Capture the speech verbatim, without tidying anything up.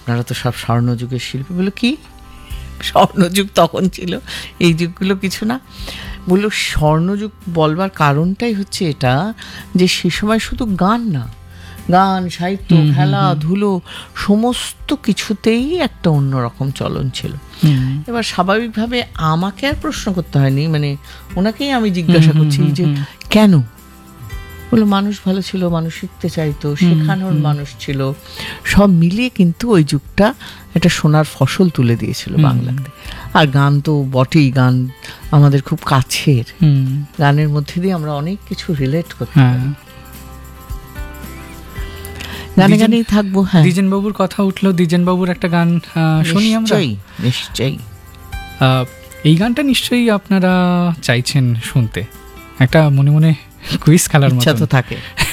আপনারা তো সব স্বর্ণযুগের শিল্পী। বললো কি স্বর্ণযুগ তখন ছিল, এই যুগগুলো কিছু না। বললো স্বর্ণযুগ বলবার কারণটাই হচ্ছে এটা যে সে সময় শুধু গান না, গান, সাহিত্য, খেলাধুলো সমস্ত কিছুতেই একটা অন্যরকম চলন ছিল। এবার স্বাভাবিকভাবে আমাকে আর প্রশ্ন করতে হয়নি, মানে ওনাকেই আমি জিজ্ঞাসা করছি যে কেন। বললো মানুষ ভালো ছিল, মানুষ শিখতে চাইতো, শেখানোর মানুষ ছিল, সব মিলিয়ে কিন্তু ওই যুগটা একটা সোনার ফসল তুলে দিয়েছিল বাংলাতে। আর গান তো বটেই, গান আমাদের খুব কাছের, গানের মধ্যে দিয়ে আমরা অনেক কিছু রিলেট করতে পারি। গানে গানেই থাকবো। হ্যাঁ, দ্বিজেন বাবুর কথা উঠলো, দ্বিজেন বাবুর একটা গান শুনি আমরা। নিশ্চয়ই এই গানটা নিশ্চয়ই আপনারা চাইছেন শুনতে, একটা মনে মনে কুইজ খেলার ইচ্ছা তো থাকে।